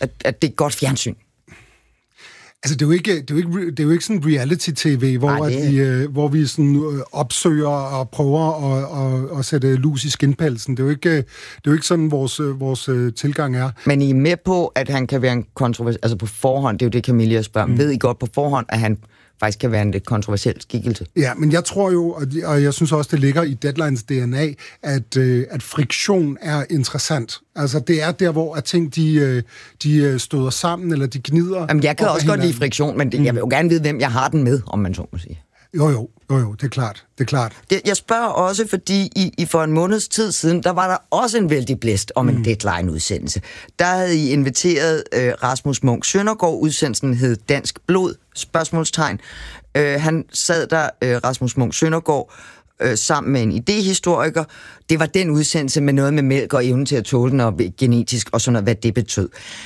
at det er godt fjernsyn? Altså, det er jo ikke sådan reality-tv, hvor vi sådan opsøger og prøver at sætte lus i skinpelsen. Det er jo ikke sådan, vores tilgang er. Men I er med på, at han kan være en kontroversiel... Altså på forhånd, det er jo det, Camilla spørger. Ved I godt på forhånd, at han faktisk kan være en lidt kontroversiel skikkelse? Ja, men jeg tror jo, og jeg synes også, det ligger i Deadlines DNA, at friktion er interessant. Altså, det er der, hvor at ting, de støder sammen, eller de gnider. Jamen, jeg kan også godt lide friktion, men jeg vil jo gerne vide, hvem jeg har den med, om man så må sige. Jo, det er klart. Jeg spørger også, fordi I for en måneds tid siden, der var der også en vældig blæst om en Deadline-udsendelse. Der havde I inviteret Rasmus Munch Søndergaard. Udsendelsen hed Dansk Blod? Spørgsmålstegn. Han sad der, Rasmus Munch Søndergaard, sammen med en idehistoriker. Det var den udsendelse med noget med mælk og evnen til at tåle den, og genetisk og sådan noget, hvad det betød.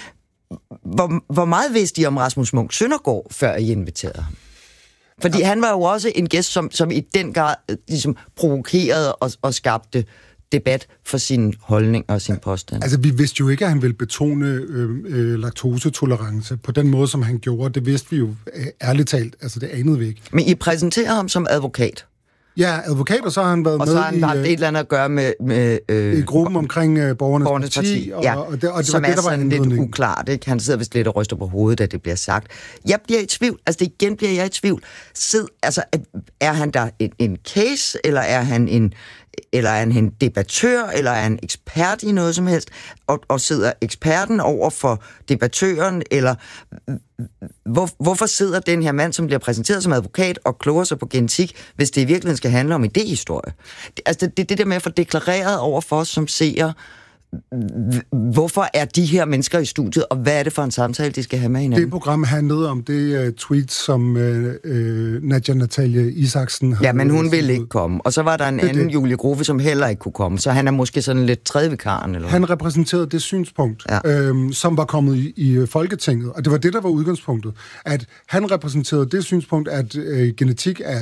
Hvor meget vidste I om Rasmus Munch Søndergaard, før I inviterede ham? Fordi han var jo også en gæst, som i den grad ligesom provokerede og skabte debat for sin holdning og sin påstand. Altså, vi vidste jo ikke, at han ville betone laktosetolerance på den måde, som han gjorde. Det vidste vi jo ærligt talt. Altså, det anede vi ikke. Men I præsenterer ham som advokat. Ja, advokat, og så har han været med i... Og så har han haft et eller andet at gøre med i gruppen omkring Borgernes Parti. Og det som var det, der var lidt uklart, ikke? Han sidder vist lidt og ryster på hovedet, da det bliver sagt. Jeg bliver i tvivl. Altså, igen bliver jeg i tvivl. Er han der en case, eller er han en debattør, eller er han ekspert i noget som helst, og sidder eksperten over for debattøren, eller hvorfor sidder den her mand, som bliver præsenteret som advokat, og kloger sig på genetik, hvis det i virkeligheden skal handle om idéhistorie? Altså, det er det der med at få deklareret over for os som seere, hvorfor er de her mennesker i studiet, og hvad er det for en samtale, de skal have med hinanden? Det program handlede om det tweet, som Nadia Natalie Isaksen havde. Ja, men hun ville ikke komme. Og så var der en anden Julie Grove, som heller ikke kunne komme. Så han er måske sådan lidt tredjevikaren, eller? Han repræsenterede det synspunkt, som var kommet i Folketinget. Og det var det, der var udgangspunktet. At han repræsenterede det synspunkt, at genetik er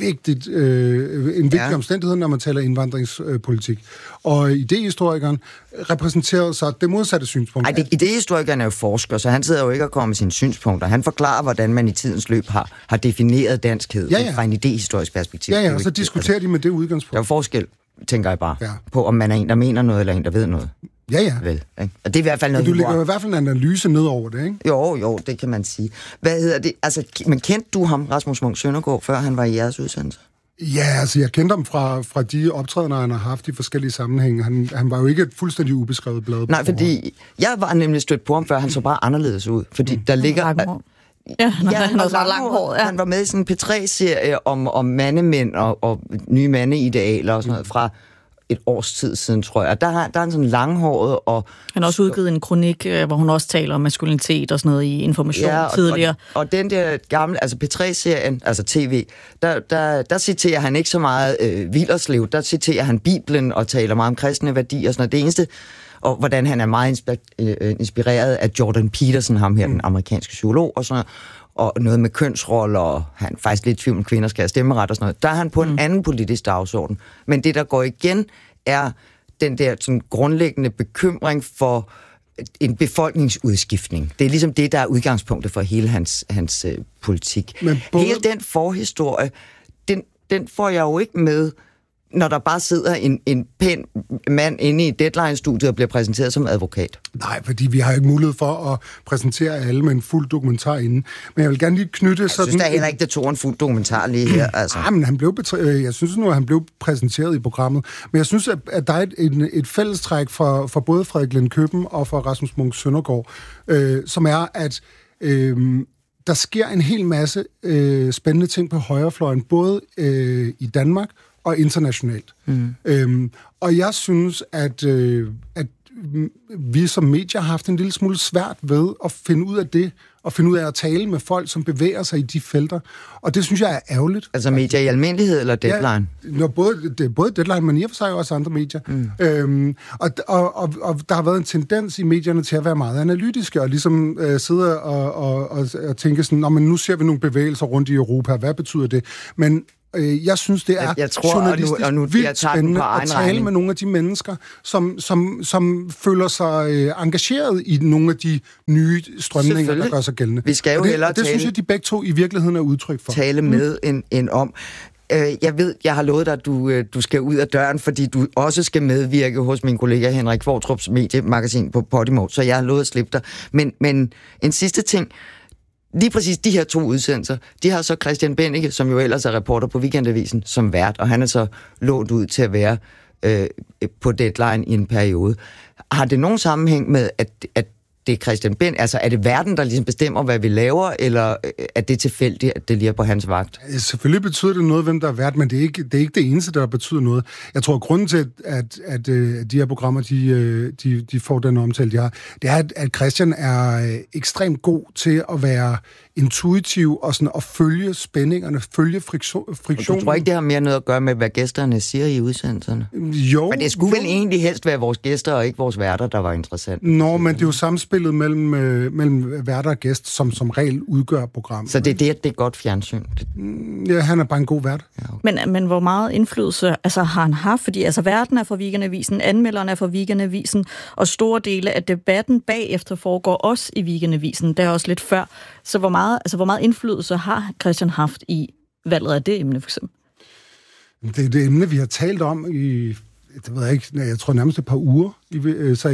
en vigtig omstændighed, når man taler indvandringspolitik. Og idéhistorikeren repræsenterede så det modsatte synspunkt. Ej, idéhistorikeren er jo forsker, så han sidder jo ikke og kommer med sine synspunkter. Han forklarer, hvordan man i tidens løb har defineret danskhed fra en idéhistorisk perspektiv. Ja, og så diskuterer de med det udgangspunkt. Der er jo forskel, tænker jeg bare, på om man er en, der mener noget, eller en, der ved noget. Ja. Vel, ikke? Og det er i hvert fald noget, du lægger i hvert fald en analyse ned over det, ikke? Jo, det kan man sige. Hvad hedder det? Altså, men kendte du ham, Rasmus Munch Søndergaard, før han var i jeres udsendelse? Ja, altså jeg kendte ham fra de optrædener, han har haft i forskellige sammenhænge. Han var jo ikke et fuldstændig ubeskrevet blad. Nej, fordi jeg var nemlig stødt på ham, før han så bare anderledes ud. Fordi der ligger... han var langhåret. Han var med i sådan en P3-serie om mandemænd og nye mandeidealer og sådan noget fra et års tid siden, tror jeg. Der er han sådan langhåret og... Han har også udgivet en kronik, hvor hun også taler om maskulinitet og sådan noget i Information tidligere. Og den der gamle, altså P3-serien, altså TV, der citerer han ikke så meget Willerslev, der citerer han Bibelen og taler meget om kristne værdier og sådan noget. Det eneste, og hvordan han er meget inspireret af Jordan Peterson, ham her, den amerikanske psykolog og sådan noget, og noget med kønsroller, og han er faktisk lidt i tvivl om kvinder skal have stemmeret og sådan noget. Der er han på en anden politisk dagsorden. Men det, der går igen, er den der sådan grundlæggende bekymring for en befolkningsudskiftning. Det er ligesom det, der er udgangspunktet for hele hans politik. Hele den forhistorie, den får jeg jo ikke med, når der bare sidder en pæn mand inde i Deadline-studiet og bliver præsenteret som advokat. Nej, fordi vi har ikke mulighed for at præsentere alle med en fuld dokumentar inden. Men jeg vil gerne lige knytte sådan... Jeg synes da heller ikke, det tog en fuld dokumentar lige her. Altså. Nej, men jeg synes nu, at han blev præsenteret i programmet. Men jeg synes, at der er et fællestræk for både Frederik Lind Køben og for Rasmus Munch Søndergaard, som er, at... der sker en hel masse spændende ting på højrefløjen, både i Danmark og internationalt. Og jeg synes, at vi som medier har haft en lille smule svært ved at finde ud af det, og finde ud af at tale med folk, som bevæger sig i de felter. Og det synes jeg er ærgerligt. Altså medier i almindelighed, eller Deadline? Ja, både Deadline, men i og for sig også andre medier. Og der har været en tendens i medierne til at være meget analytiske, og ligesom sidde og tænke sådan, men nu ser vi nogle bevægelser rundt i Europa, hvad betyder det? Men Jeg synes, det er journalistisk vildt spændende at tale med nogle af de mennesker, som føler sig engageret i nogle af de nye strømninger, der gør sig gældende. Vi skal jo det synes jeg, de begge to i virkeligheden er udtryk for. Tale med end om. Jeg ved, jeg har lovet dig, at du skal ud af døren, fordi du også skal medvirke hos min kollega Henrik Fortrups mediemagasin på Podimo, så jeg har lovet at slippe dig. Men en sidste ting. Lige præcis de her 2 udsendelser, de har så Christian Bennike, som jo ellers er reporter på Weekendavisen, som vært, og han er så lånt ud til at være på Deadline i en periode. Har det nogen sammenhæng med, at det er Christian Bennike, altså er det verden, der ligesom bestemmer, hvad vi laver, eller er det tilfældigt, at det lige er på hans vagt? Selvfølgelig betyder det noget, hvem der er vært, men det er ikke det eneste, der betyder noget. Jeg tror, at grunden til, at de her programmer, de får den omtale, de har, det er, at Christian er ekstremt god til at være intuitiv og sådan at følge spændingerne, følge friktionen. Du tror ikke, det har mere noget at gøre med, hvad gæsterne siger i udsendelserne? Jo. Men det skulle vel egentlig helst være vores gæster og ikke vores værter, der var interessant. Nå, men det er jo samspillet mellem værter og gæst, som regel udgør programmet. Så det er godt fjernsyn? Ja, han er bare en god vært. Ja, okay. Men hvor meget indflydelse har han haft? Fordi værten er fra Weekendavisen, anmelderen er fra Weekendavisen, og store dele af debatten bagefter foregår også i Weekendavisen. Der er også lidt før. Så hvor meget indflydelse har Christian haft i valget af det emne, for eksempel? Det er det emne, vi har talt om i, det ved jeg ikke, jeg tror nærmest et par uger. Så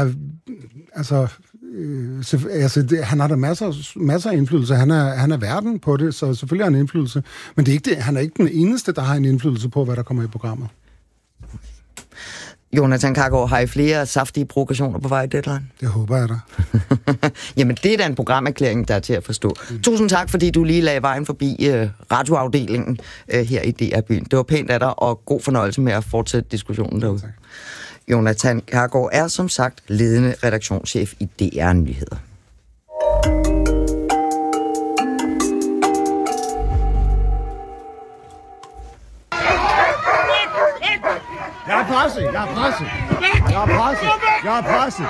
han har da masser af indflydelse. Han er verden på det, så selvfølgelig har han indflydelse. Men det er ikke han er ikke den eneste, der har en indflydelse på, hvad der kommer i programmet. Jonathan Kjærgaard, har I flere saftige provokationer på vej i Deadline? Det håber jeg da. Jamen, det er da en programerklæring, der er til at forstå. Tusind tak, fordi du lige lagde vejen forbi radioafdelingen her i DR-byen. Det var pænt af dig, og god fornøjelse med at fortsætte diskussionen derude. Tak. Jonathan Kjærgaard er som sagt ledende redaktionschef i DR Nyheder. Jeg er presset.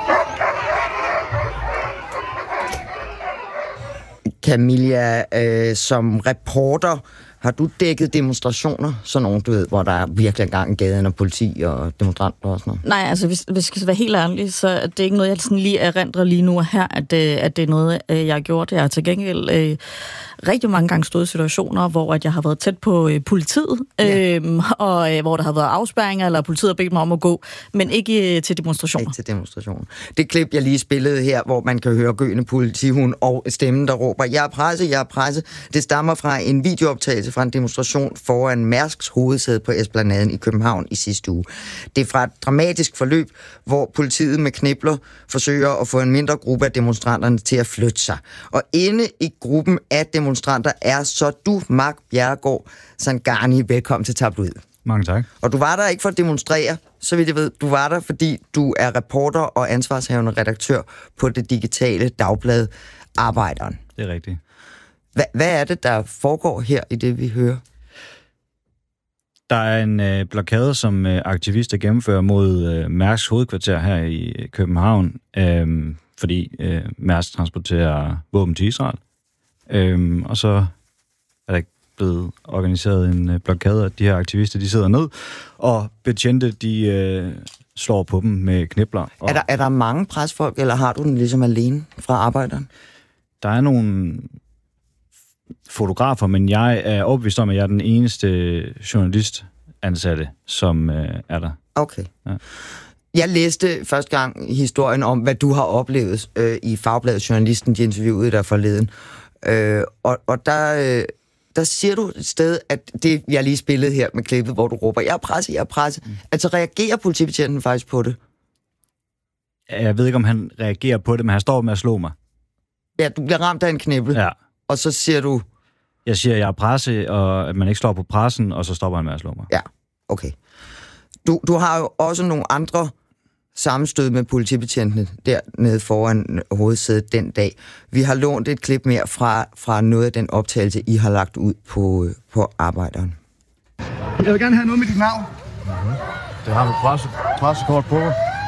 Camilla, som reporter, har du dækket demonstrationer, sådan nogle, du ved, hvor der er virkelig engang en gaden og politi og demonstranter og sådan noget? Nej, altså hvis jeg skal være helt ærlig, så er det ikke noget, jeg sådan lige erindrer lige nu her, at det er noget, jeg har gjort. Jeg har til gengæld rigtig mange gange stået i situationer, hvor at jeg har været tæt på politiet, og hvor der har været afspærringer, eller politiet har bedt mig om at gå, men ikke til demonstrationer. Ikke til demonstrationer. Det klip, jeg lige spillede her, hvor man kan høre gøende politihund og stemmen, der råber, jeg er presset, det stammer fra en videooptagelse fra en demonstration foran Mærsks hovedsæde på Esplanaden i København i sidste uge. Det er fra et dramatisk forløb, hvor politiet med knipler forsøger at få en mindre gruppe af demonstranterne til at flytte sig. Og inde i gruppen af demonstranter er så du, Mark Bjerregaard Sangani. Velkommen til Tabloid. Mange tak. Og du var der ikke for at demonstrere, så vidt jeg ved. Du var der, fordi du er reporter og ansvarshavende redaktør på det digitale dagblad Arbejderen. Det er rigtigt. Hvad er det, der foregår her i det, vi hører? Der er en blokade, som aktivister gennemfører mod Mærsks hovedkvarter her i København, fordi Mærsk transporterer våben til Israel. Og så er der blevet organiseret en blokade, og de her aktivister, de sidder ned, og betjente, de slår på dem med knipler. Og er der mange presfolk, eller har du den ligesom alene fra Arbejderen? Der er nogle fotografer, men jeg er overbevist om, at jeg er den eneste journalistansatte, som er der. Okay. Ja. Jeg læste første gang historien om, hvad du har oplevet i Fagbladet Journalisten, de interviewede dig forleden. Og der siger du et sted, at det, jeg lige spillede her med klippet, hvor du råber, jeg er presset. Altså reagerer politibetjenten faktisk på det? Jeg ved ikke, om han reagerer på det, men han står med at slå mig. Ja, du bliver ramt af en knibbel. Ja. Og så siger du... Jeg siger, at jeg er presse, og at man ikke slår på pressen, og så stopper han med at slå mig. Ja, okay. Du har jo også nogle andre sammenstød med politibetjentene dernede foran hovedsædet den dag. Vi har lånt et klip mere fra noget af den optagelse, I har lagt ud på Arbejderen. Jeg vil gerne have noget med dit navn. Det har vi pressekort på.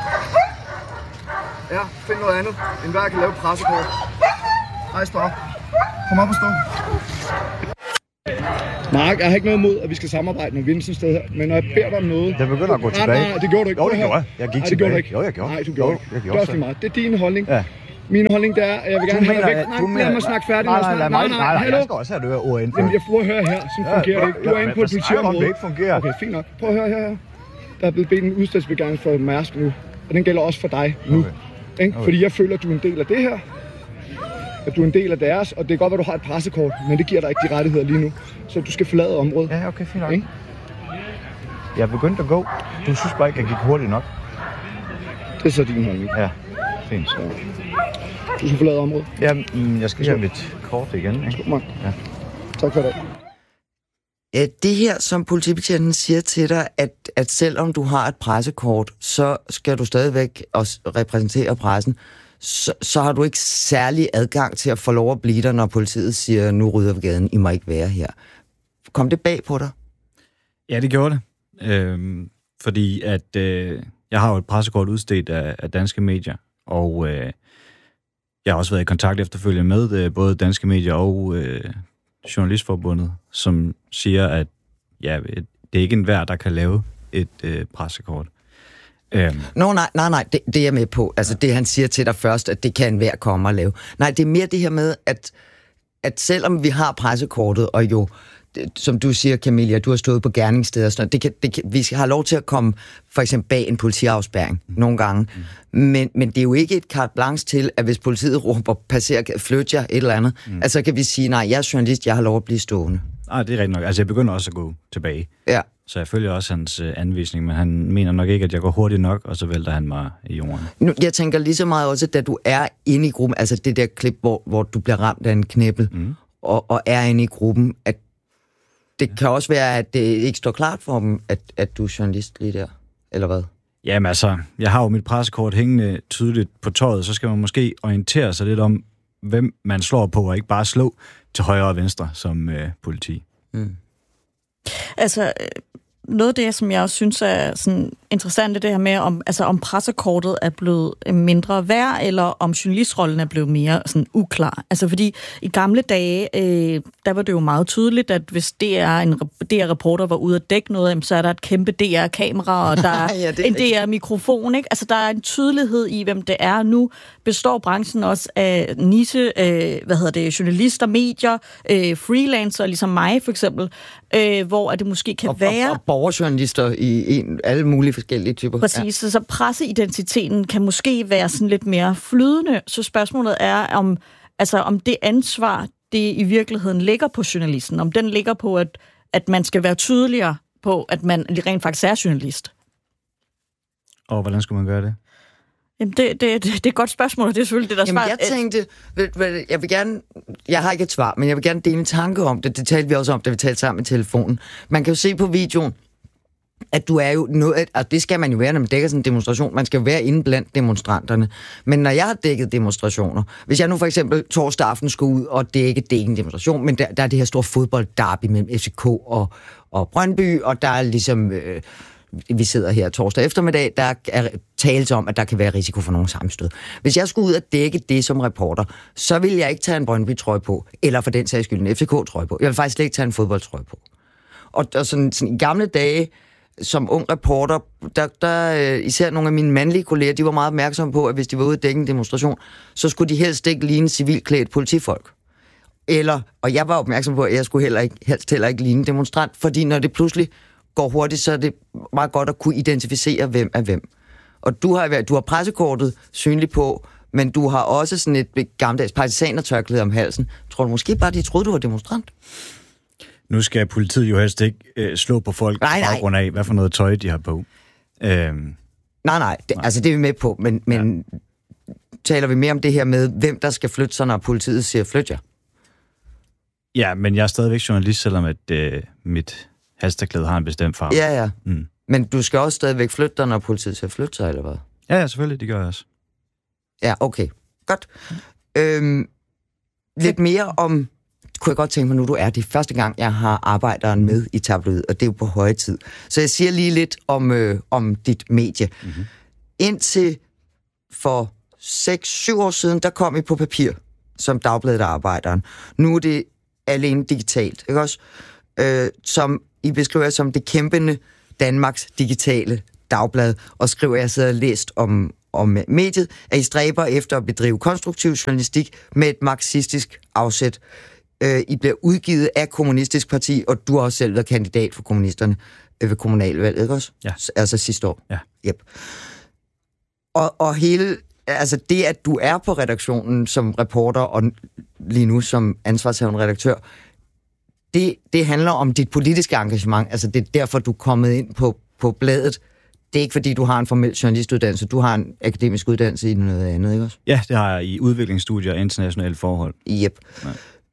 Ja, find noget andet, end hvad jeg kan lave pressekort. Rejs dig op. Kom op og stå. Mark, jeg har ikke noget imod, at vi skal samarbejde med Vincent sted her, men når jeg beder dig om noget... Det begynder at gå tilbage. Nej, det gjorde du ikke. Jo, det gjorde jeg. Jeg gik tilbage. Det gjorde du ikke. Jo, jeg gjorde. Nej, du gjorde ikke. Jeg gjorde det er også lige meget. Det er din holdning. Ja. Min holdning, det er, at jeg vil gerne have dig væk. Nej, lad mig snakke færdig. Nej, jeg skal også have det her ord indført. Jamen, jeg får at høre her, sådan fungerer det ikke. Du er inde på et politiområde. Det ikke fungerer. Okay, fint nok. Prøv at høre her. Der er blevet bedt en udstedsbegæring for Mærsk nu, og den gælder også for dig nu. Okay. Fordi jeg føler, at du er en del af det her. At du er en del af deres, og det er godt, at du har et pressekort, men det giver dig ikke de rettigheder lige nu. Så du skal forlade området. Ja, okay, fint nok. Jeg er begyndt at gå. Du synes bare ikke, jeg gik hurtigt nok. Det er så din holdning. Ja, fint. Så. Du skal forlade området. Ja, jeg skal have mit kort igen. Ikke? Ja. Tak for det. Det her, som politibetjenten siger til dig, at selvom du har et pressekort, så skal du stadigvæk også repræsentere pressen, så har du ikke særlig adgang til at få lov at blive der, når politiet siger, nu rydder vi gaden, I må ikke være her. Kom det bag på dig? Ja, det gjorde det. Fordi at jeg har jo et pressekort udstedt af danske medier, og jeg har også været i kontakt efterfølgende med både danske medier og Journalistforbundet, som siger, at ja, det er ikke enhver, der kan lave et pressekort. Nej, det er jeg med på. Altså det, han siger til dig først, at det kan enhver komme og lave. Nej, det er mere det her med, at selvom vi har pressekortet, og jo, som du siger, Camilla, du har stået på gerningssteder og sådan noget, vi skal have lov til at komme for eksempel bag en politiafspærring nogle gange. Men det er jo ikke et carte blanche til, at hvis politiet råber, flyt jer, et eller andet, altså kan vi sige, nej, jeg er journalist, jeg har lov at blive stående. Nej, det er rigtigt nok. Altså jeg begynder også at gå tilbage. Ja. Så jeg følger også hans anvisning, men han mener nok ikke, at jeg går hurtigt nok, og så vælter han mig i jorden. Nu, jeg tænker lige så meget også, da du er inde i gruppen, altså det der klip, hvor du bliver ramt af en knippel, og er inde i gruppen, at det kan også være, at det ikke står klart for dem, at du er journalist lige der, eller hvad? Jamen altså, jeg har jo mit pressekort hængende tydeligt på tøjet, så skal man måske orientere sig lidt om, hvem man slår på, og ikke bare slå til højre og venstre som politi. Altså, noget af det, som jeg også synes er sådan interessant, det her med, om pressekortet er blevet mindre værd, eller om journalistrollen er blevet mere sådan uklar. Altså, fordi i gamle dage, der var det jo meget tydeligt, at hvis DR-reporter var ude at dække noget, så er der et kæmpe DR-kamera, og der er en DR-mikrofon, ikke? Altså, der er en tydelighed i, hvem det er. Nu består branchen også af journalister, medier, freelancer, ligesom mig for eksempel, hvor det måske kan være... Og borgerjournalister i alle mulige forskellige typer. Præcis, så presseidentiteten kan måske være sådan lidt mere flydende. Så spørgsmålet er, om det ansvar, det i virkeligheden ligger på journalisten, om den ligger på, at man skal være tydeligere på, at man rent faktisk er journalist. Og hvordan skulle man gøre det? Jamen, det er et godt spørgsmål, og det er selvfølgelig det, der svarer. Jeg tænkte, jeg har ikke et svar, men jeg vil gerne dele en tanke om det. Det talte vi også om, da vi talte sammen i telefonen. Man kan jo se på videoen, at du er jo noget, og det skal man jo være, når man dækker sådan en demonstration. Man skal jo være inde blandt demonstranterne. Men når jeg har dækket demonstrationer, hvis jeg nu for eksempel torsdag aften skulle ud og dække en demonstration, men der er det her store fodboldderby mellem FCK og Brøndby, og der er ligesom... vi sidder her torsdag eftermiddag, der er tales om, at der kan være risiko for nogle sammenstød. Hvis jeg skulle ud og dække det som reporter, så vil jeg ikke tage en Brøndby-trøje på, eller for den sags skyld en FCK-trøje på. Jeg vil faktisk slet ikke tage en fodboldtrøje på. Og sådan i gamle dage, som ung reporter, der især nogle af mine mandlige kolleger, de var meget opmærksomme på, at hvis de var ude at dække en demonstration, så skulle de helst ikke ligne civilklædt politifolk. Og jeg var opmærksom på, at jeg skulle helst heller ikke ligne demonstrant, fordi når det pludselig går hurtigt, så er det meget godt at kunne identificere, hvem er hvem. Og du har pressekortet synligt på, men du har også sådan et gammeldags partisanertørklæde om halsen. Tror du måske bare, de troede, du var demonstrant? Nu skal politiet jo helst ikke slå på folk på grund af, hvad for noget tøj, de har på. Nej. Altså det er vi med på, men taler vi mere om det her med, hvem der skal flytte sig, når politiet siger, flyt jer? Ja, men jeg er stadigvæk journalist, selvom at mit halsterklæde har en bestemt farve. Ja. Men du skal også stadigvæk flytte dig, når politiet siger, flytte sig, eller hvad? Ja, selvfølgelig, det gør jeg også. Ja, okay. Godt. Lidt mere om... kunne jeg godt tænke mig, nu du er det første gang, jeg har arbejderen med i tabloid, og det er jo på høje tid. Så jeg siger lige lidt om dit medie. Mm-hmm. Indtil for 6-7 år siden, der kom I på papir som Dagbladet Arbejderen. Nu er det alene digitalt, ikke også? som I beskriver som det kæmpende Danmarks digitale dagblad, og skriver, jeg sidder og læst om mediet, at I stræber efter at bedrive konstruktiv journalistik med et marxistisk afsæt. I bliver udgivet af Kommunistisk Parti, og du har også selv været kandidat for kommunisterne ved kommunalvalget, ikke også? Ja. Altså sidste år. Ja. Yep. Og hele, altså det, at du er på redaktionen som reporter, og lige nu som ansvarshavende redaktør, det handler om dit politiske engagement. Altså det er derfor, du er kommet ind på bladet. Det er ikke, fordi du har en formel journalistuddannelse. Du har en akademisk uddannelse i noget andet, ikke også? Ja, det har jeg i udviklingsstudier og internationale forhold. Yep. Ja.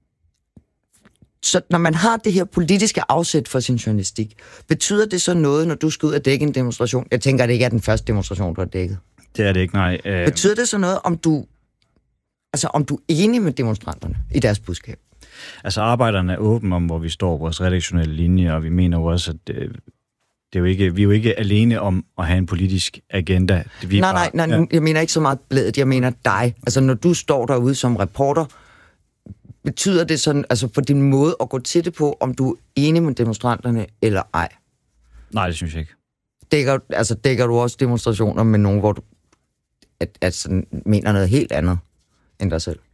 Så når man har det her politiske afsæt for sin journalistik, betyder det så noget, når du skal ud og dække en demonstration? Jeg tænker, at det ikke er den første demonstration, du har dækket. Det er det ikke, nej. Betyder det så noget, om du er enig med demonstranterne i deres budskab? Altså, arbejderne er åbne om, hvor vi står, vores redaktionelle linje, og vi mener jo også, at vi er jo ikke alene om at have en politisk agenda. Nej, jeg mener ikke så meget bladet, jeg mener dig. Altså, når du står derude som reporter, betyder det sådan, altså på din måde at gå til det på, om du er enig med demonstranterne eller ej? Nej, det synes jeg ikke. Dækker du også demonstrationer med nogen, hvor du at sådan, mener noget helt andet end dig selv?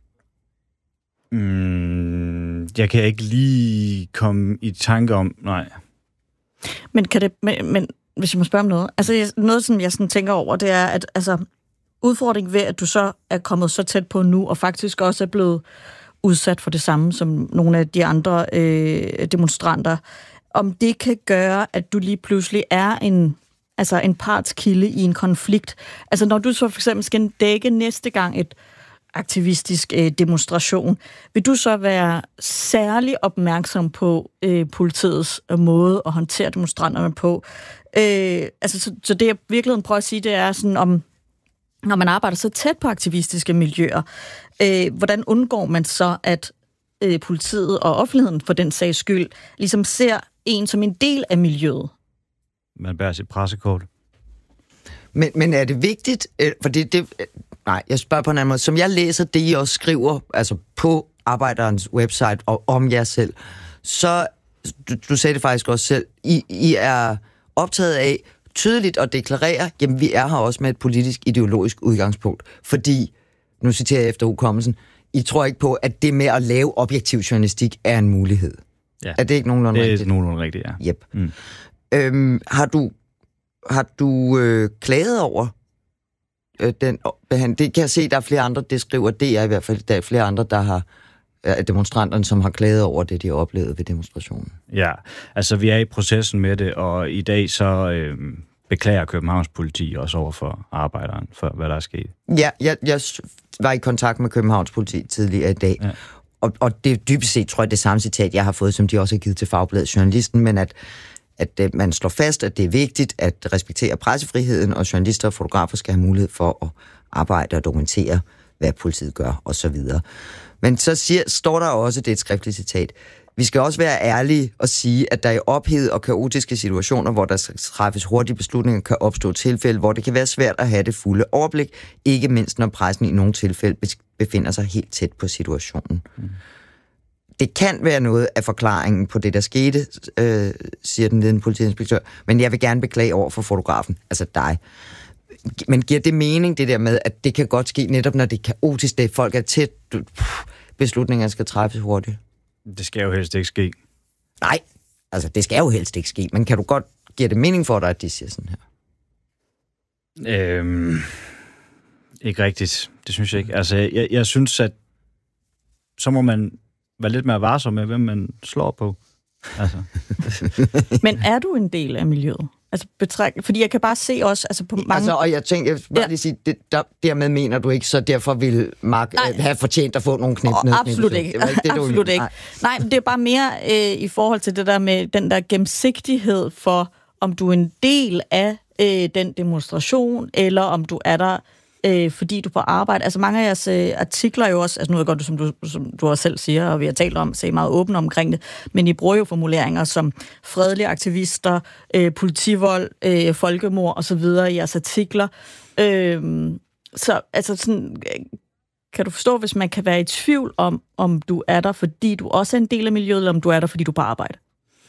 Jeg kan ikke lige komme i tanke om, nej. Men hvis jeg må spørge om noget, altså noget, som jeg sådan tænker over, det er, at altså, udfordringen ved, at du så er kommet så tæt på nu, og faktisk også er blevet udsat for det samme som nogle af de andre demonstranter, om det kan gøre, at du lige pludselig er en partskilde i en konflikt. Altså når du så for eksempel skal dække næste gang et aktivistisk demonstration, vil du så være særlig opmærksom på politiets måde at håndtere demonstranterne på? Så det jeg virkelig prøver at sige, det er sådan om, når man arbejder så tæt på aktivistiske miljøer, hvordan undgår man så, at politiet og offentligheden for den sags skyld ligesom ser en som en del af miljøet? Man bærer sit pressekort. Men er det vigtigt, for nej, jeg spørger på en anden måde. Som jeg læser det, I også skriver, altså på Arbejderens website og om jer selv, så, du sagde det faktisk også selv, I er optaget af tydeligt at deklarere, jamen vi er her også med et politisk ideologisk udgangspunkt. Fordi, nu citerer jeg efter hukommelsen, I tror ikke på, at det med at lave objektiv journalistik er en mulighed. Ja. Er det ikke nogenlunde rigtigt? Det er nogenlunde rigtigt, ja. Yep. Har du klaget over den behandling? Det kan jeg se, der er flere andre, det skriver DR i hvert fald, der er flere andre, der har demonstranterne, som har klaget over det, de har oplevet ved demonstrationen. Ja, altså vi er i processen med det, og i dag så beklager Københavns politi også over for arbejderen, for hvad der er sket. Ja, jeg var i kontakt med Københavns politi tidligere i dag, ja. Og det er dybest set, tror jeg, det samme citat, jeg har fået, som de også har givet til Fagbladet Journalisten, men at man slår fast, at det er vigtigt at respektere pressefriheden, og journalister og fotografer skal have mulighed for at arbejde og dokumentere, hvad politiet gør, osv. Men så står der også, det er et skriftligt citat, vi skal også være ærlige og sige, at der i ophedede og kaotiske situationer, hvor der træffes hurtige beslutninger, kan opstå tilfælde, hvor det kan være svært at have det fulde overblik, ikke mindst når pressen i nogle tilfælde befinder sig helt tæt på situationen. Det kan være noget af forklaringen på det, der skete, siger den ledende politiinspektør, men jeg vil gerne beklage over for fotografen, altså dig. Men giver det mening, det der med, at det kan godt ske netop, når det er kaotisk, det folk er tæt, beslutninger skal træffes hurtigt? Det skal jo helst ikke ske. Nej, altså det skal jo helst ikke ske, men kan du godt give det mening for dig, at de siger sådan her? Ikke rigtigt. Det synes jeg ikke. Altså, jeg synes, at så må man være lidt mere varsom med, hvem man slår på. Altså. Men er du en del af miljøet? Altså fordi jeg kan bare se også altså på mange... Altså, og jeg tænker, jeg vil bare lige sige, dermed mener du ikke, så derfor vil Mark have fortjent at få nogle knip ned. Absolut ikke. Absolut ikke. Nej, men det er bare mere i forhold til det der med den der gennemsigtighed for, om du er en del af den demonstration, eller om du er der fordi du er på arbejde. Altså mange af jeres artikler jo også, altså nu er det godt, som du også selv siger, og vi har talt om, så er meget åbne omkring det, men I bruger jo formuleringer som fredelige aktivister, politivold, folkemord osv. i jeres artikler. Så altså sådan, kan du forstå, hvis man kan være i tvivl om du er der, fordi du også er en del af miljøet, eller om du er der, fordi du er på arbejde?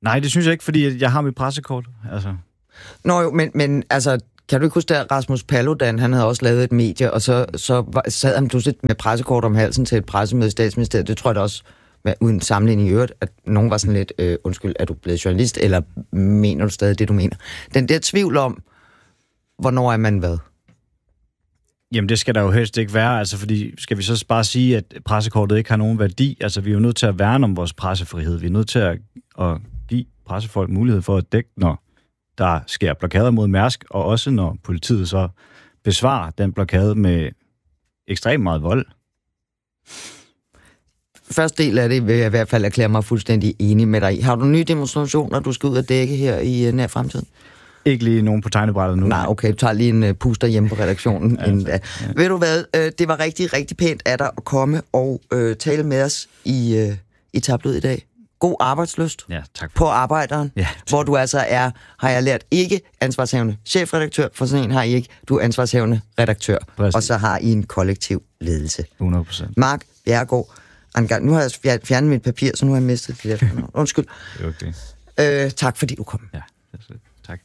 Nej, det synes jeg ikke, fordi jeg har mit pressekort. Altså. Nå jo, men altså, kan du ikke huske, at Rasmus Paludan, han havde også lavet et medie, og så sad han pludselig med pressekort om halsen til et pressemøde i Statsministeriet. Det tror jeg da også, uden sammenligning i øvrigt, at nogen var sådan lidt, undskyld, er du blevet journalist, eller mener du stadig det, du mener? Den der tvivl om, hvornår er man hvad? Jamen, det skal der jo helst ikke være, altså, fordi skal vi så bare sige, at pressekortet ikke har nogen værdi? Altså, vi er jo nødt til at værne om vores pressefrihed. Vi er nødt til at give pressefolk mulighed for at dække, når der sker blokader mod Mærsk, og også når politiet så besvarer den blokade med ekstremt meget vold. Første del af det vil jeg i hvert fald erklære mig fuldstændig enig med dig i. Har du nye demonstrationer, du skal ud og dække her i nær fremtid? Ikke lige nogen på tegnebrættet nu. Nej, okay, du tager lige en puster hjemme på redaktionen. Ja. Ved du hvad, det var rigtig, rigtig pænt af dig at komme og tale med os i Tabloid i dag. God arbejdslyst på Arbejderen, hvor du altså er, har jeg lært, ikke ansvarshavende chefredaktør, for sådan en har I ikke, du er ansvarshavende redaktør, og så har I en kollektiv ledelse. 100%. Mark Bjerregaard, nu har jeg fjernet mit papir, så nu har jeg mistet det der. Undskyld. Okay. Tak fordi du kom. Ja, tak.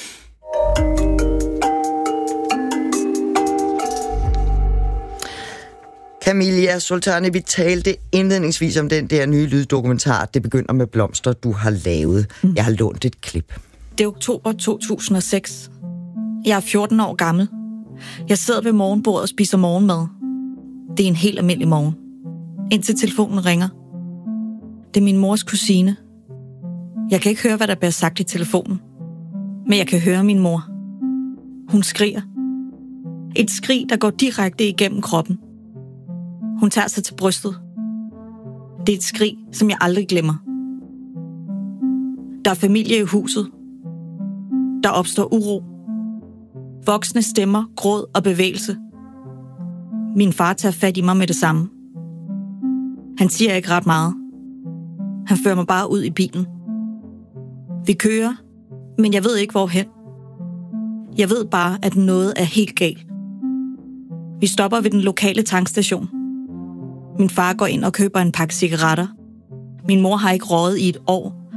Camilla Sultani, vi talte indledningsvis om den der nye lyddokumentar, Det begynder med blomster, du har lavet. Jeg har lånt et klip. Det er oktober 2006. Jeg er 14 år gammel. Jeg sidder ved morgenbordet og spiser morgenmad. Det er en helt almindelig morgen. Indtil telefonen ringer. Det er min mors kusine. Jeg kan ikke høre, hvad der bliver sagt i telefonen. Men jeg kan høre min mor. Hun skriger. Et skrig, der går direkte igennem kroppen. Hun tager sig til brystet. Det er et skrig, som jeg aldrig glemmer. Der er familie i huset. Der opstår uro. Voksne stemmer, gråd og bevægelse. Min far tager fat i mig med det samme. Han siger ikke ret meget. Han fører mig bare ud i bilen. Vi kører, men jeg ved ikke hvorhen. Jeg ved bare, at noget er helt galt. Vi stopper ved den lokale tankstation. Min far går ind og køber en pakke cigaretter. Min mor har ikke røget i et år.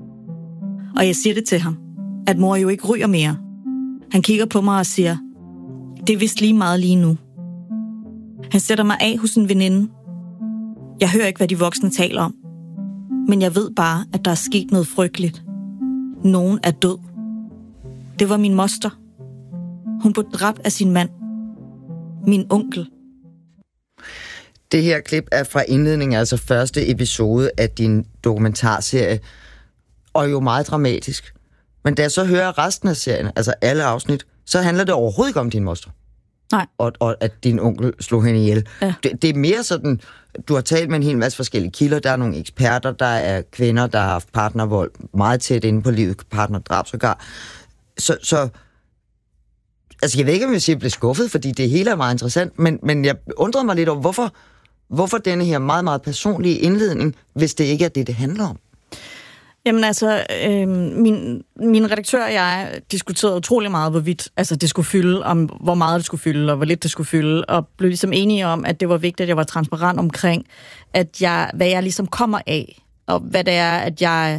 Og jeg siger det til ham, at mor jo ikke ryger mere. Han kigger på mig og siger, det er vist lige meget lige nu. Han sætter mig af hos en veninde. Jeg hører ikke, hvad de voksne taler om. Men jeg ved bare, at der er sket noget frygteligt. Nogen er død. Det var min moster. Hun blev dræbt af sin mand. Min onkel. Det her klip er fra indledningen, altså første episode af din dokumentarserie, og jo meget dramatisk. Men da jeg så hører resten af serien, altså alle afsnit, så handler det overhovedet ikke om din moster. Nej. Og at din onkel slog hende ihjel. Ja. Det er mere sådan, du har talt med en hel masse forskellige kilder, der er nogle eksperter, der er kvinder, der har haft partnervold meget tæt inde på livet, partnerdrab sågar. Så altså jeg ved ikke, om jeg siger, at jeg blev skuffet, fordi det hele er meget interessant, men jeg undrede mig lidt over, hvorfor denne her meget, meget indledning, hvis det ikke er det handler om? Jamen altså, min redaktør og jeg diskuterede utrolig meget, hvorvidt det skulle fylde, om hvor meget det skulle fylde, og hvor lidt det skulle fylde, og blev ligesom enige om, at det var vigtigt, at jeg var transparent omkring, hvad jeg ligesom kommer af, og hvad det er, at jeg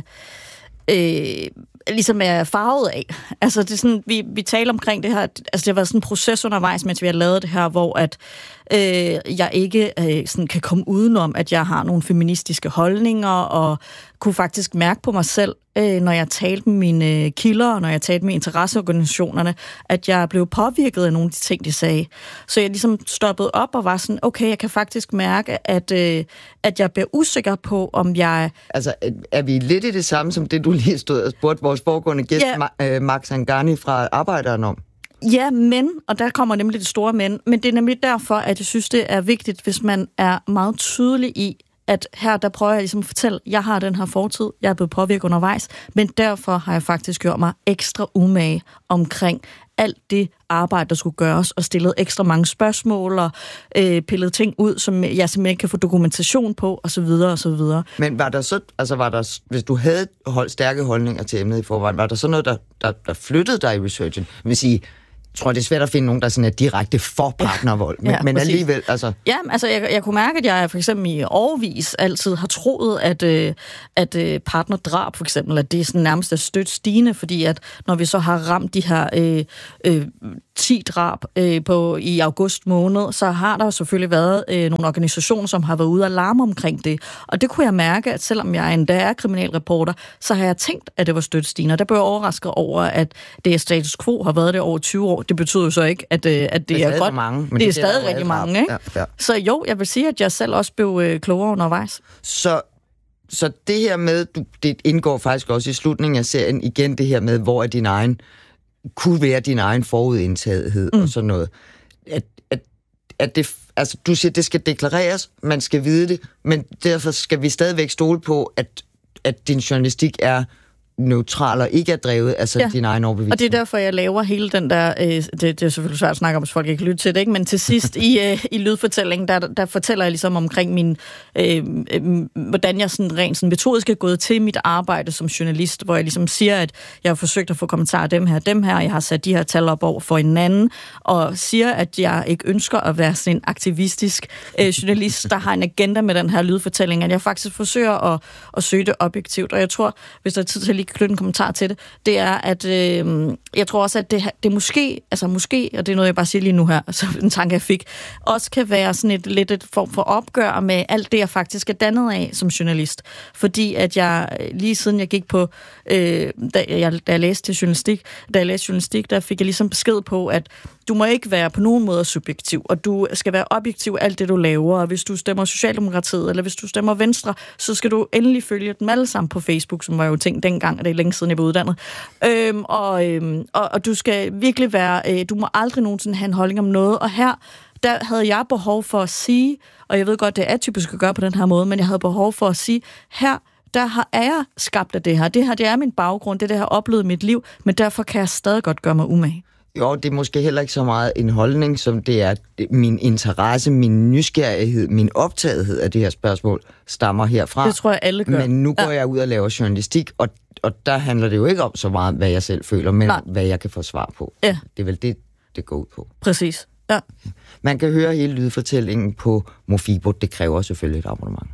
ligesom er farvet af. Altså, det er sådan, vi taler omkring det her, altså det har været sådan en proces undervejs, mens vi har lavet det her, hvor at jeg ikke sådan kan komme udenom, at jeg har nogle feministiske holdninger, og kunne faktisk mærke på mig selv, når jeg talte med mine kilder, og når jeg talte med interesseorganisationerne, at jeg blev påvirket af nogle af de ting, de sagde. Så jeg ligesom stoppede op og var sådan, okay, jeg kan faktisk mærke, at jeg bliver usikker på, om jeg... Altså, er vi lidt i det samme, som det, du lige stod og spurgte vores foregående gæst, Max Angani fra Arbejderen om? Ja, men, og der kommer nemlig det store men det er nemlig derfor, at jeg synes, det er vigtigt, hvis man er meget tydelig i, at her, der prøver jeg ligesom at fortælle, jeg har den her fortid, jeg er blevet påvirket undervejs, men derfor har jeg faktisk gjort mig ekstra umage omkring alt det arbejde, der skulle gøres, og stillet ekstra mange spørgsmål, og pillet ting ud, som jeg simpelthen kan få dokumentation på, og så videre, og så videre. Men var der så, hvis du havde holdt stærke holdninger til emnet i forvejen, var der så noget, der flyttede dig i researchen? Jeg vil sige, tror, det er svært at finde nogen, der sådan er direkte for partnervold. Men alligevel, altså... Ja, altså jeg kunne mærke, at jeg for eksempel i årevis altid har troet, at partnerdrab for eksempel, at det er sådan nærmest stødt stigende, fordi at når vi så har ramt de her 10 drab i august måned, så har der jo selvfølgelig været nogle organisationer, som har været ude og larme omkring det. Og det kunne jeg mærke, at selvom jeg endda er kriminalreporter, så har jeg tænkt, at det var stødt stigende. Der blev jeg overrasket over, at det er status quo, har været det over 20 år. Det betyder jo så ikke, at det er godt. Mange, men det er stadig rigtig mange, ikke? Ja. Så jo, jeg vil sige, at jeg selv også blev klogere undervejs. Så det her med, det indgår faktisk også i slutningen af serien, igen det her med, hvor er din egen, kunne være din egen forudindtagethed og sådan noget. At det, altså du siger, det skal deklareres, man skal vide det, men derfor skal vi stadigvæk stole på, at din journalistik er neutral og ikke er drevet af din egen overbevisning. Og det er derfor, jeg laver hele den der... det er selvfølgelig svært at snakke om, hvis folk ikke lytter til det, ikke? Men til sidst i lydfortællingen, der fortæller jeg ligesom omkring min... hvordan jeg sådan rent sådan metodisk er gået til mit arbejde som journalist, hvor jeg ligesom siger, at jeg har forsøgt at få kommentarer af dem her, jeg har sat de her tal op over for hinanden, og siger, at jeg ikke ønsker at være sådan en aktivistisk journalist, der har en agenda med den her lydfortælling, at jeg faktisk forsøger at søge det objektivt, og jeg tror, hvis der er tid til lige knytte en kommentar til det, det er, at jeg tror også, at det måske, og det er noget, jeg bare siger lige nu her, så en tanke, jeg fik, også kan være sådan et form for opgør med alt det, jeg faktisk er dannet af som journalist. Fordi at jeg, lige siden jeg gik på, da jeg læste journalistik, der fik jeg ligesom besked på, at du må ikke være på nogen måde subjektiv, og du skal være objektiv alt det, du laver, og hvis du stemmer Socialdemokratiet, eller hvis du stemmer Venstre, så skal du endelig følge dem alle sammen på Facebook, som var jo ting dengang, og det er længe siden, jeg var uddannet. Og du skal virkelig være, du må aldrig nogensinde have en holdning om noget, og her, der havde jeg behov for at sige, og jeg ved godt, det er atypisk at gøre på den her måde, men jeg havde behov for at sige, her, er jeg skabt af det her. Det her, det er min baggrund, det har oplevet i mit liv, men derfor kan jeg stadig godt gøre mig umage. Jo, det er måske heller ikke så meget en holdning, som det er min interesse, min nysgerrighed, min optagethed af det her spørgsmål stammer herfra. Det tror jeg, alle gør. Men nu går jeg ud og laver journalistik, og der handler det jo ikke om så meget, hvad jeg selv føler, men hvad jeg kan få svar på. Ja. Det er vel det går ud på. Præcis, ja. Man kan høre hele lydfortællingen på Mofibo. Det kræver selvfølgelig et abonnement.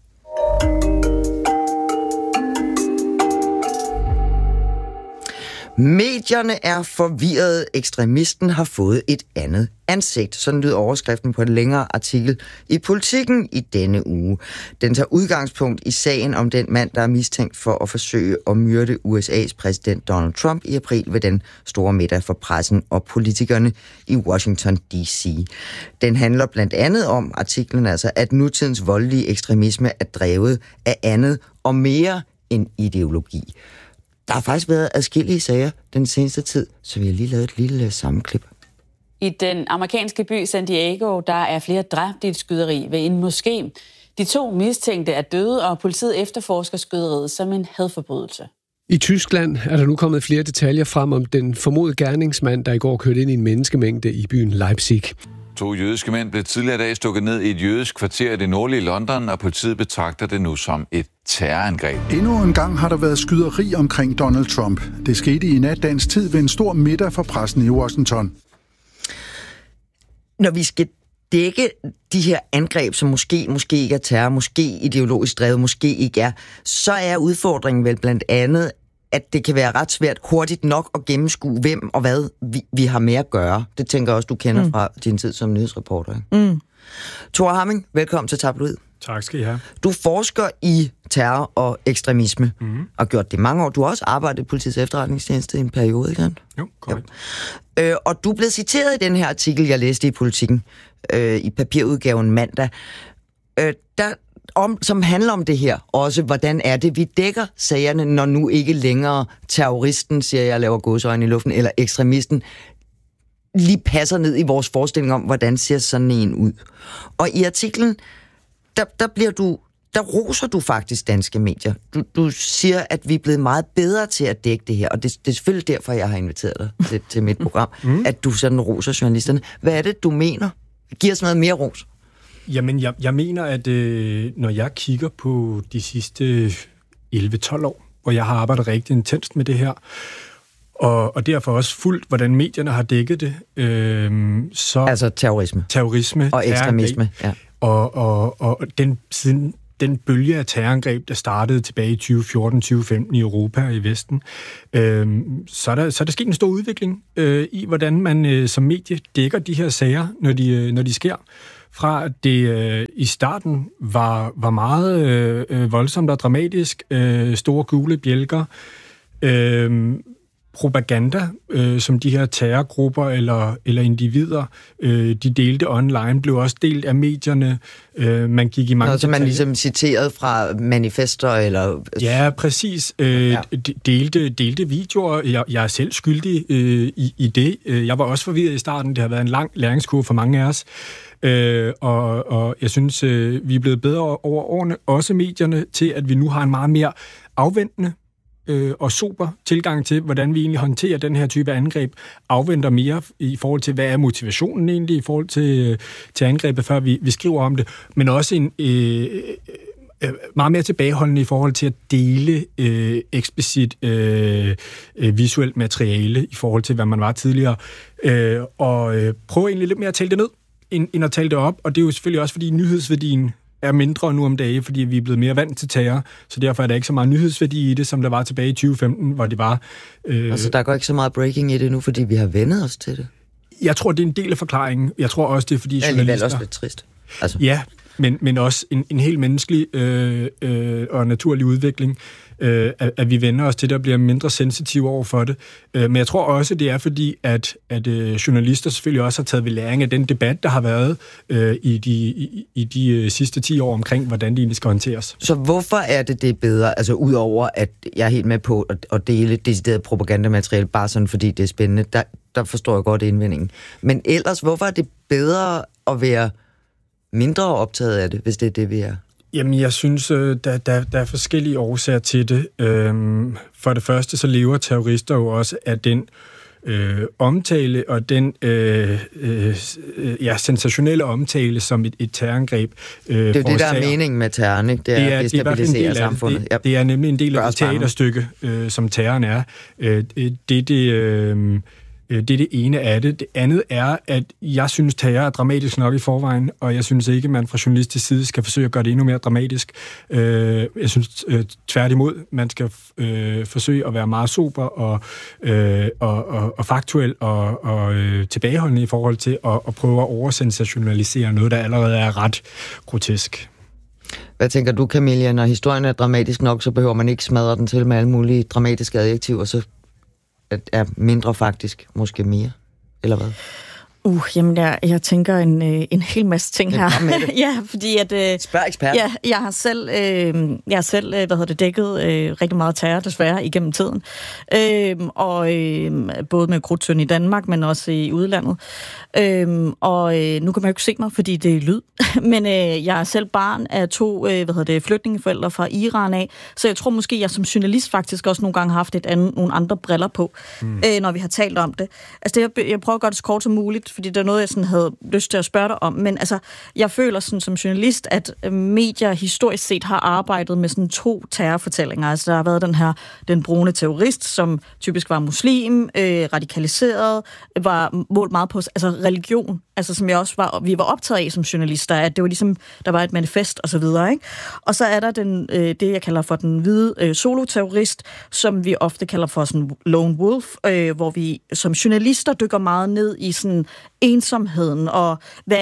Medierne er forvirrede. Ekstremisten har fået et andet ansigt. Sådan lyder overskriften på en længere artikel i Politiken i denne uge. Den tager udgangspunkt i sagen om den mand, der er mistænkt for at forsøge at myrde USA's præsident Donald Trump i april ved den store middag for pressen og politikerne i Washington D.C. Den handler blandt andet om, artiklen altså, at nutidens voldelige ekstremisme er drevet af andet og mere end ideologi. Der har faktisk været adskillige sager den seneste tid, så vi har lige lavet et lille sammenklip. I den amerikanske by San Diego, der er flere dræbte i et skyderi ved en moské. De 2 mistænkte er døde, og politiet efterforsker skyderiet som en hadforbrydelse. I Tyskland er der nu kommet flere detaljer frem om den formodede gerningsmand, der i går kørte ind i en menneskemængde i byen Leipzig. 2 jødiske mænd blev tidligere i dag stukket ned i et jødisk kvarter i det nordlige London, og politiet betragter det nu som et terrorangreb. Endnu en gang har der været skyderi omkring Donald Trump. Det skete i nat dansk tid ved en stor middag for pressen i Washington. Når vi skal dække de her angreb, som måske ikke er terror, måske ideologisk drevet, måske ikke er, så er udfordringen vel blandt andet, at det kan være ret svært hurtigt nok at gennemskue, hvem og hvad vi har med at gøre. Det tænker jeg også, du kender fra din tid som nyhedsreporter. Ikke? Thor Hamming, velkommen til Tabloid. Tak skal I have. Du forsker i terror og ekstremisme, og har gjort det mange år. Du har også arbejdet i Politiets Efterretningstjeneste i en periode, ikke? Jo, korrekt. Og du blev citeret i den her artikel, jeg læste i Politiken, i papirudgaven mandag, som handler om det her også. Hvordan er det, vi dækker sagerne, når nu ikke længere terroristen, siger jeg, laver gåseøjne i luften, eller ekstremisten, lige passer ned i vores forestilling om, hvordan ser sådan en ud. Og i artiklen, der roser du faktisk danske medier. Du siger, at vi er blevet meget bedre til at dække det her, og det er selvfølgelig derfor, jeg har inviteret dig til mit program, at du sådan roser journalisterne. Hvad er det, du mener? Giv os noget mere ros. Jamen, jeg mener, at når jeg kigger på de sidste 11-12 år, hvor jeg har arbejdet rigtig intenst med det her, og derfor også fulgt, hvordan medierne har dækket det. Altså terrorisme. Og ekstremisme, ja. Og den bølge af terrorangreb, der startede tilbage i 2014-2015 i Europa og i Vesten, så er der sket en stor udvikling i, hvordan man som medie dækker de her sager, når de sker. Fra at det i starten var meget voldsomt og dramatisk, store gule bjælker, propaganda, som de her terrorgrupper eller individer, de delte online, blev også delt af medierne. Man gik i mange så man ligesom citerede fra manifester, eller... Ja, præcis. Delte videoer. Jeg er selv skyldig i det. Jeg var også forvirret i starten. Det har været en lang læringskurve for mange af os. Og jeg synes, vi er blevet bedre over årene, også medierne, til at vi nu har en meget mere afventende og sober tilgang til, hvordan vi egentlig håndterer den her type angreb, afventer mere i forhold til, hvad er motivationen egentlig i forhold til angrebet, før vi skriver om det, men også en meget mere tilbageholdende i forhold til at dele eksplicit visuelt materiale i forhold til, hvad man var tidligere, og prøve egentlig lidt mere at tale det ned, end at tale det op, og det er jo selvfølgelig også, fordi nyhedsværdien er mindre nu om dagen, fordi vi er blevet mere vant til terror, så derfor er der ikke så meget nyhedsværdi i det, som der var tilbage i 2015, hvor det var... Altså, der går ikke så meget breaking i det nu, fordi vi har vendet os til det? Jeg tror, det er en del af forklaringen. Jeg tror også, det er, fordi journalister... Det er også lidt trist. Altså. Ja, men også en helt menneskelig og naturlig udvikling, at vi vender os til det og bliver mindre sensitive over for det. Men jeg tror også, det er fordi, at journalister selvfølgelig også har taget ved læring af den debat, der har været i de sidste 10 år omkring, hvordan det egentlig skal håndteres. Så hvorfor er det bedre, altså udover at jeg er helt med på at dele decideret propagandamateriale, bare sådan fordi det er spændende, der forstår jeg godt indvendingen. Men ellers, hvorfor er det bedre at være mindre optaget af det, hvis det er det, vi er? Jamen, jeg synes, der er forskellige årsager til det. For det første, så lever terrorister jo også af den omtale og den sensationelle omtale som et terrorangreb. Det er jo det, der er meningen med terroren, ikke? Det er at destabilisere samfundet. Det er nemlig en del af det teaterstykke, som terroren er. Det er det ene af det. Det andet er, at jeg synes, terror er dramatisk nok i forvejen, og jeg synes ikke, at man fra journalistisk side skal forsøge at gøre det endnu mere dramatisk. Jeg synes tværtimod, man skal forsøge at være meget sober og faktuel og tilbageholdende i forhold til at prøve at oversensationalisere noget, der allerede er ret grotesk. Hvad tænker du, Camilla? Når historien er dramatisk nok, så behøver man ikke smadre den til med alle mulige dramatiske adjektiver, så er mindre faktisk måske mere, eller hvad? Jamen jeg tænker en hel masse ting her. Ja, fordi at... Spørg ekspert. Ja, jeg har selv dækket rigtig meget terror, desværre, igennem tiden. Både med krudtøn i Danmark, men også i udlandet. Nu kan man jo ikke se mig, fordi det er lyd. Men jeg er selv barn af 2 flygtningeforældre fra Iran af, så jeg tror måske, jeg som journalist faktisk også nogle gange har haft nogle andre briller på, når vi har talt om det. Altså, jeg prøver at gøre det så kort som muligt, fordi det er noget, jeg sådan havde lyst til at spørge dig om. Men altså, jeg føler sådan, som journalist, at medier historisk set har arbejdet med sådan 2 terrorfortællinger. Altså, der har været den brune terrorist, som typisk var muslim, radikaliseret, var målt meget på religion, altså som vi var optaget af som journalister, at det var ligesom, der var et manifest og så videre, ikke? Og så er der det, jeg kalder for den hvide soloterrorist, som vi ofte kalder for sådan lone wolf, hvor vi som journalister dykker meget ned i sådan ensomheden, og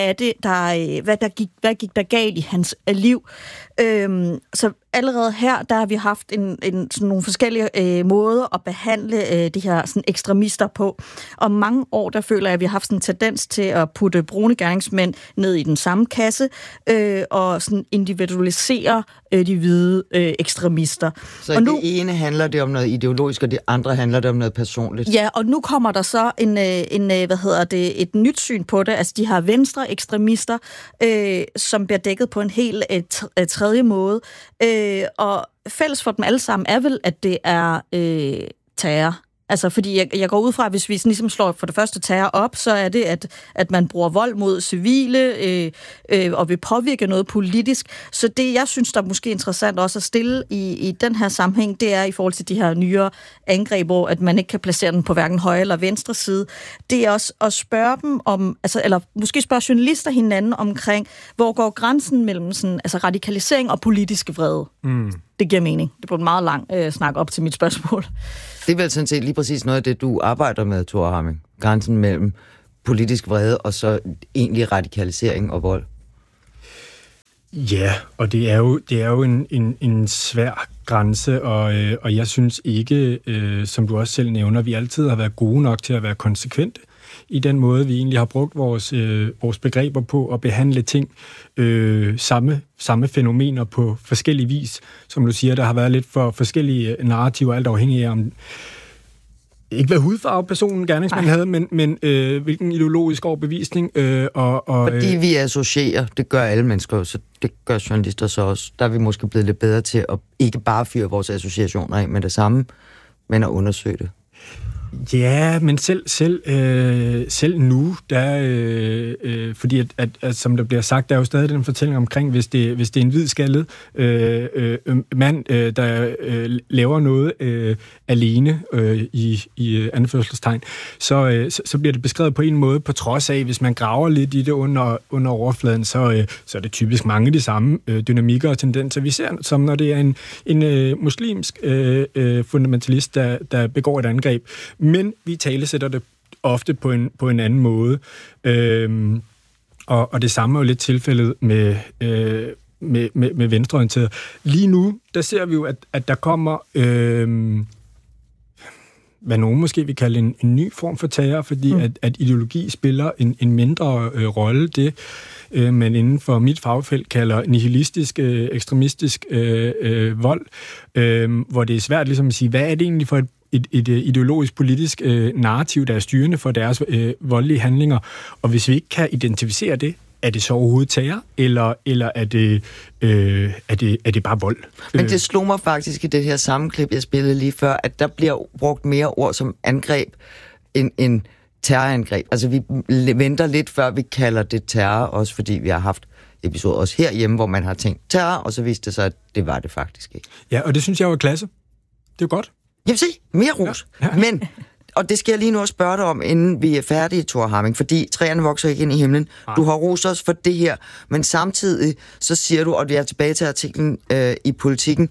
hvad gik der galt i hans liv. Så allerede her, der har vi haft sådan nogle forskellige måder at behandle de her sådan ekstremister på. Og mange år, der føler jeg, at vi har haft sådan en tendens til at putte brune gerningsmænd ned i den samme kasse, og sådan individualisere de hvide ekstremister. Så og nu, det ene handler det om noget ideologisk, og det andre handler det om noget personligt. Ja, og nu kommer der så et nyt syn på det. Altså de her venstre ekstremister, som bliver dækket på en helt tredje måde. Og fælles for dem alle sammen er vel, at det er terror. Altså, fordi jeg går ud fra, at hvis vi ligesom slår for det første terror op, så er det, at man bruger vold mod civile og vil påvirke noget politisk. Så det, jeg synes, der er måske interessant også at stille i den her sammenhæng, det er i forhold til de her nyere angreb, hvor at man ikke kan placere den på hverken højre eller venstre side. Det er også at spørge dem om, altså, eller måske spørge journalister hinanden omkring, hvor går grænsen mellem sådan, altså radikalisering og politiske vrede. Det giver mening. Det blev en meget lang snak op til mit spørgsmål. Det er vel sådan set lige præcis noget af det, du arbejder med, Thor Harming. Grænsen mellem politisk vrede og så egentlig radikalisering og vold. Ja, og det er jo en svær grænse, og jeg synes ikke, som du også selv nævner, vi altid har været gode nok til at være konsekvente i den måde, vi egentlig har brugt vores begreber på at behandle ting, samme fænomener på forskellige vis. Som du siger, der har været lidt for forskellige narrativer, alt afhængig af om ikke hvad hudfarve personen gerningsmanden havde, men hvilken ideologisk overbevisning. Fordi vi associerer, det gør alle mennesker, så det gør journalister så også. Der er vi måske blevet lidt bedre til at ikke bare fyre vores associationer af med det samme, men at undersøge det. Ja, men selv nu, der, fordi at som der bliver sagt, der er jo stadig den fortælling omkring, hvis det er en hvidskaldet mand, der laver noget alene i anførselstegn, så bliver det beskrevet på en måde, på trods af, hvis man graver lidt i det under overfladen, så er det typisk mange af de samme dynamikker og tendenser, vi ser, som når det er en muslimsk fundamentalist, der begår et angreb. Men vi talesætter det ofte på en anden måde. Og det samme er jo lidt tilfældet med venstreorienteret. Lige nu, der ser vi jo, at der kommer, hvad nogen måske vil kalde en ny form for terror, fordi at ideologi spiller en mindre rolle. Det, man inden for mit fagfelt kalder nihilistisk, ekstremistisk vold, hvor det er svært ligesom at sige, hvad er det egentlig for et ideologisk politisk narrativ, der er styrende for deres voldelige handlinger. Og hvis vi ikke kan identificere det, er det så overhovedet terror, eller er det bare vold? Men det slog mig faktisk i det her sammenklip, jeg spillede lige før, at der bliver brugt mere ord som angreb end terrorangreb. Altså vi venter lidt før vi kalder det terror, også fordi vi har haft episoder også herhjemme, hvor man har tænkt terror, og så viste det sig, at det var det faktisk ikke. Ja, og det synes jeg var klasse. Det er jo godt. Jamen se, mere ros. Ja. Men, og det skal jeg lige nu også spørge dig om, inden vi er færdige, Thor Harming, fordi træerne vokser ikke ind i himlen. Du har rost os for det her, men samtidig så siger du, og vi er tilbage til artiklen i Politikken,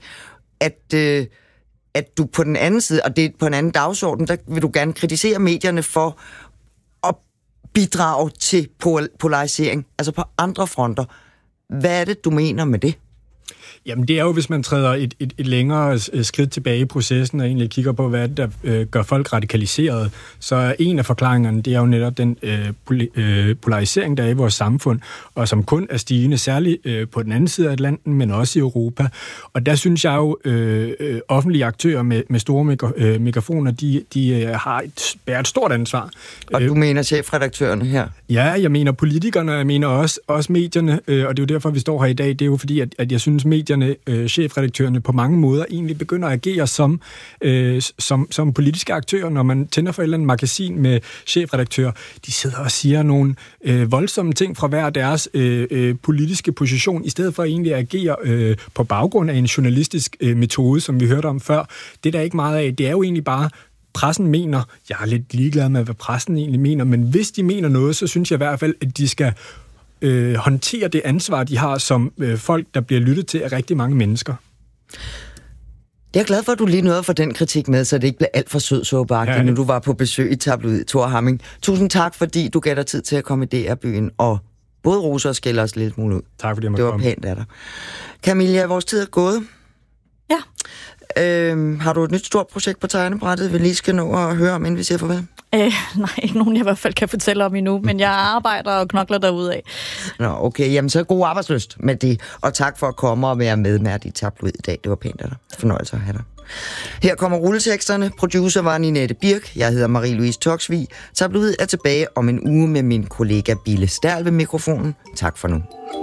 at du på den anden side, og det er på en anden dagsorden, der vil du gerne kritisere medierne for at bidrage til polarisering, altså på andre fronter. Hvad er det, du mener med det? Jamen det er jo, hvis man træder et længere skridt tilbage i processen og egentlig kigger på, hvad det der gør folk radikaliseret, så er en af forklaringerne, det er jo netop den polarisering, der er i vores samfund, og som kun er stigende, særligt på den anden side af Atlanten, men også i Europa. Og der synes jeg jo, offentlige aktører med store megafoner, de bærer et stort ansvar. Og du mener chefredaktørerne her? Ja, jeg mener politikerne, jeg mener også medierne, og det er jo derfor, vi står her i dag. Det er jo fordi, at jeg synes, medierne, chefredaktørerne på mange måder egentlig begynder at agere som politiske aktører. Når man tænder for et eller andet magasin med chefredaktører, de sidder og siger nogle voldsomme ting fra hver deres politiske position, i stedet for egentlig at agere på baggrund af en journalistisk metode, som vi hørte om før. Det er der ikke meget af. Det er jo egentlig bare pressen mener. Jeg er lidt ligeglad med, hvad pressen egentlig mener, men hvis de mener noget, så synes jeg i hvert fald, at de skal håndtere det ansvar, de har som folk, der bliver lyttet til af rigtig mange mennesker. Jeg er glad for, at du lige nåede for den kritik med, så det ikke blev alt for sødsåbagtigt, når du var på besøg i Tabloid, Thor Harming. Tusind tak, fordi du gav dig tid til at komme i DR-byen og både rose og skælde os lidt smule ud. Tak fordi jeg måtte komme. Det var pænt af dig. Camilla, vores tid er gået. Ja. Har du et nyt stort projekt på tegnebrættet, vi lige skal nå at høre om, inden vi siger farvel? Nej, ikke nogen, jeg i hvert fald kan fortælle om endnu, men jeg arbejder og knokler derudad. Nå, okay. Jamen, så god arbejdslyst med det. Og tak for at komme og være med i Tabloid i dag. Det var pænt af dig. Fornøjelse at have dig. Her kommer rulleteksterne. Producer var Ninette Birk. Jeg hedder Marie-Louise Toksvig. Tabloid er tilbage om en uge med min kollega Bille Stærl ved mikrofonen. Tak for nu.